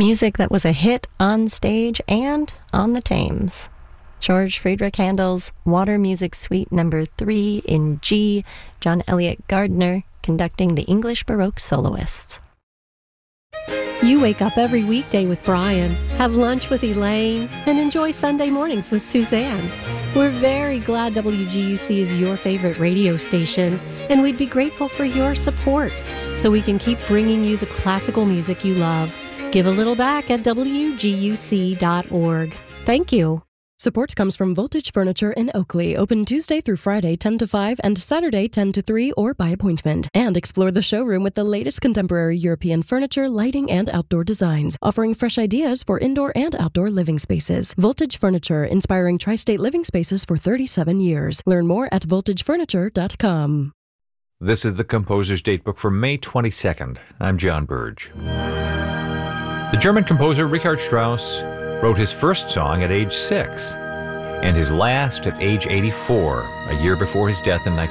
Music that was a hit on stage and on the Thames. George Friedrich Handel's Water Music Suite No. 3 in G, John Eliot Gardiner conducting the English Baroque soloists. You wake up every weekday with Brian, have lunch with Elaine, and enjoy Sunday mornings with Suzanne. We're very glad WGUC is your favorite radio station, and we'd be grateful for your support so we can keep bringing you the classical music you love. Give a little back at WGUC.org. Thank you. Support comes from Voltage Furniture in Oakley, open Tuesday through Friday 10 to 5 and Saturday 10 to 3 or by appointment. And explore the showroom with the latest contemporary European furniture, lighting, and outdoor designs, offering fresh ideas for indoor and outdoor living spaces. Voltage Furniture, inspiring tri-state living spaces for 37 years. Learn more at voltagefurniture.com. This is the Composer's Datebook for May 22nd. I'm John Burge. The German composer Richard Strauss wrote his first song at age 6 and his last at age 84, a year before his death in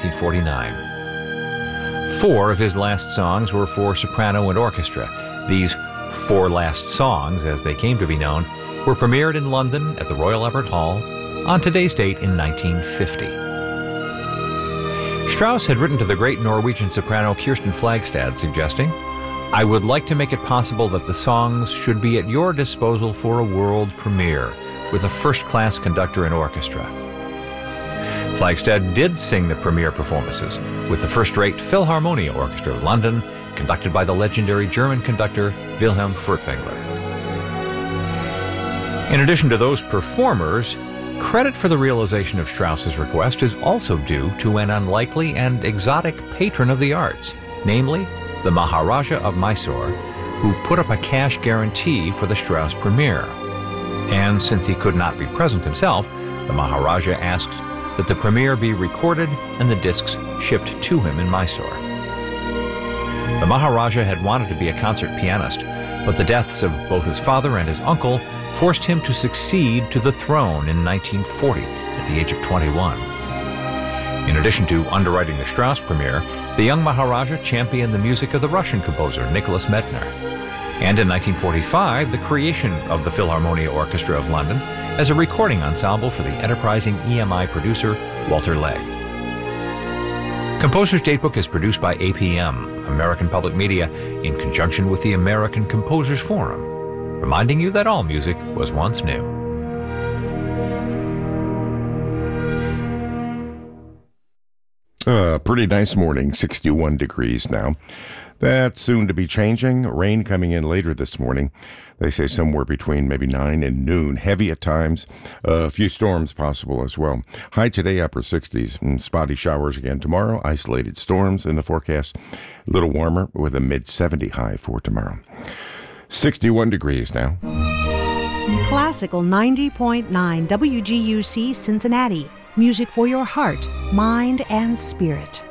1949. 4 of his last songs were for soprano and orchestra. These 4 last songs, as they came to be known, were premiered in London at the Royal Albert Hall on today's date in 1950. Strauss had written to the great Norwegian soprano Kirsten Flagstad suggesting, "I would like to make it possible that the songs should be at your disposal for a world premiere with a first-class conductor and orchestra." Flagstad did sing the premiere performances with the first-rate Philharmonia Orchestra of London, conducted by the legendary German conductor Wilhelm Furtwängler. In addition to those performers, credit for the realization of Strauss's request is also due to an unlikely and exotic patron of the arts, namely the Maharaja of Mysore, who put up a cash guarantee for the Strauss premiere. And since he could not be present himself, the Maharaja asked that the premiere be recorded and the discs shipped to him in Mysore. The Maharaja had wanted to be a concert pianist, but the deaths of both his father and his uncle forced him to succeed to the throne in 1940 at the age of 21. In addition to underwriting the Strauss premiere, the young Maharaja championed the music of the Russian composer Nicholas Medtner, and in 1945, the creation of the Philharmonia Orchestra of London as a recording ensemble for the enterprising EMI producer Walter Legg. Composer's Datebook is produced by APM, American Public Media, in conjunction with the American Composers Forum, reminding you that all music was once new. Pretty nice morning, 61 degrees now. That's soon to be changing. Rain coming in later this morning. They say somewhere between maybe 9 and noon. Heavy at times. A few storms possible as well. High today, upper 60s. And spotty showers again tomorrow. Isolated storms in the forecast. A little warmer with a mid-70 high for tomorrow. 61 degrees now. Classical 90.9 WGUC Cincinnati. Music for your heart, mind, and spirit.